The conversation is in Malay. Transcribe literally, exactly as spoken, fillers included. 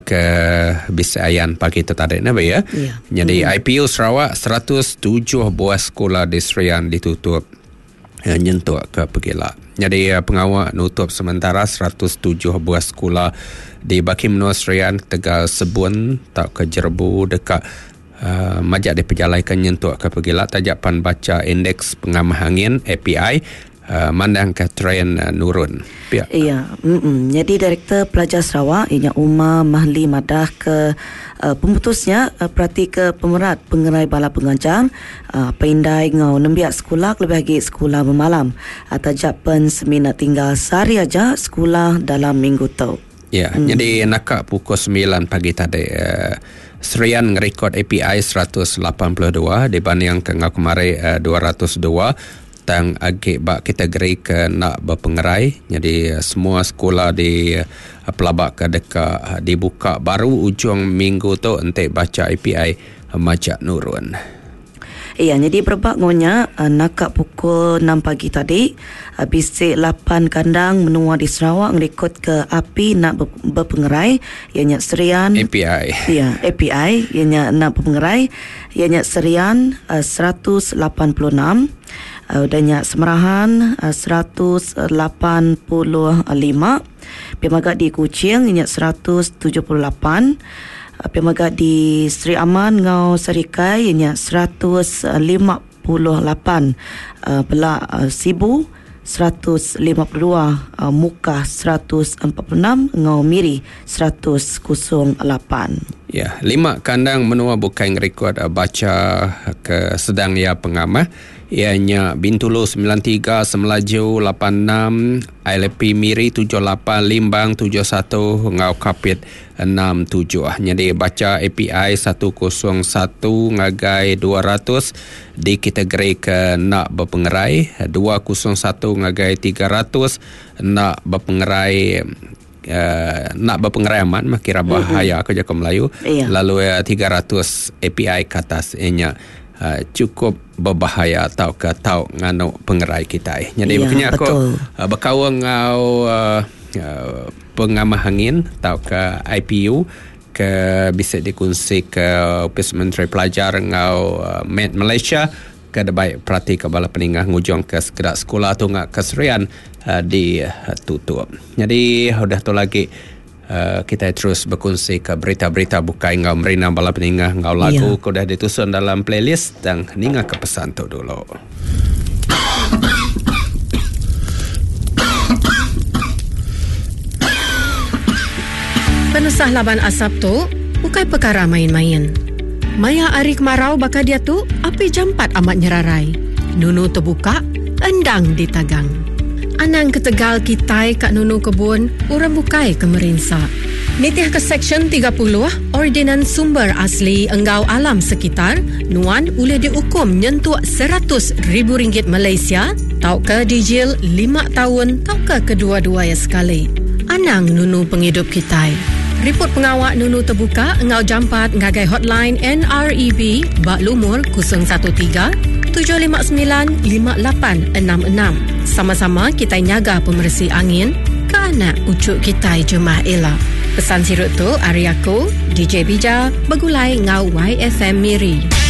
ke Bisayan pagi tu tadi nak ya. Ya. Jadi Hmm. I P U Sarawak seratus tujuh buah sekolah di Serian ditutup uh, nyentuk ke Pegilak. Jadi uh, pengawal nutup sementara seratus tujuh buah sekolah di Baki Menua Serian, Tegal Sebun, tak ke Jerbu dekat Uh, majak diperjalaikan nyentuk ke Pegilak. Tajapan baca indeks pengamah angin A P I uh, mandang ke trend uh, nurun. Pihak. Ya, mm-mm. Jadi Direktur Pelajar Sarawak ianya Umar Mahli madah ke uh, pemutusnya uh, perhati ke pemerat pengerai bala pengajar uh, peindai ngau nembiak sekolah lebih lagi sekolah bermalam. Uh, tajapan semina tinggal sehari aja sekolah dalam minggu tu. Ya, hmm. jadi nakak pukul sembilan pagi tadi uh, Serian ngerekod A P I seratus lapan puluh dua dibanding ke ngau kemarin uh, dua ratus dua tang agak bak kategori ke nak berpengerai. Jadi uh, semua sekolah di uh, pelabak ke dekat uh, dibuka baru ujung minggu tu untuk baca A P I uh, majak nurun. Ya, jadi berbak ngonya uh, nakak pukul enam pagi tadi uh, bisik lapan kandang menua di Sarawak ngerekod ke api nak ber- berpengerai ianya Serian A P I. Ya, A P I ianya nak berpengerai ianya Serian uh, seratus lapan puluh enam uh, dan Semerahan uh, seratus lapan puluh lima, Pemagak di Kuching ianya seratus tujuh puluh lapan, Pemagak di Seri Aman ngau Serikai ianya seratus lima puluh lapan, uh, Pelak uh, Sibu seratus lima puluh dua, uh, Muka seratus empat puluh enam, ngau Miri seratus lapan. Ya, lima kandang menua bukan rekod uh, baca ke sedang ya pengamah. Ianya Bintulu sembilan tiga, Semelaju lapan enam, I L P Miri tujuh lapan, Limbang tujuh satu, Ngau Kapit enam tujuh. Jadi baca A P I seratus satu ngagai dua ratus di kategori ke nak berpengerai, dua kosong satu ngagai tiga ratus nak berpengerai. Uh, nak berpengerai aman mah kira bahaya mm-hmm. kerja ke Melayu. Iya. Lalu uh, tiga ratus A P I ke atas ianya uh, cukup berbahaya atau ke tau ngano pengerai kita. Jadi iya, makanya aku betul. uh, berkawan ngau uh, uh, pengamah angin atau ke I P U ke bisa dikongsi ke Ofis Menteri Pelajar ngau uh, Med Malaysia ke baik perhati ke bala peningah ngujung ke sekedak sekolah tu ngak keserian uh, ditutup. Jadi sudah tu lagi uh, kita terus berkongsi ke berita-berita bukai ngau merina bala peningah ngau lagu ya. Sudah ditusun dalam playlist dan ninga ke pesan tu dulu. Penusah laban asap tu bukan perkara main-main. Maya hari kemarau bakal dia tu api jampat amat nyerarai. Nunu terbuka, endang ditagang. Anang ketegal kitai kat nunu kebun, orang bukai ke merinsa. Nitih ke Seksyen tiga puluh, Ordinans Sumber Asli Enggau Alam Sekitar, Nuan boleh dihukum nyentuh seratus ribu ringgit Malaysia, tau ke dijil lima tahun, tau ke kedua-dua sekali. Anang nunu penghidup kitai. Report pengawak nunu terbuka engau jampat ngagai hotline N R E B bak lumur kosong satu tiga tujuh lima sembilan lima lapan enam enam. Sama-sama kita nyaga pemersih angin ke anak ucuk kita jemaah elak. Pesan sirut tu Ariako, D J Bija, begulai ngau Y F M Miri.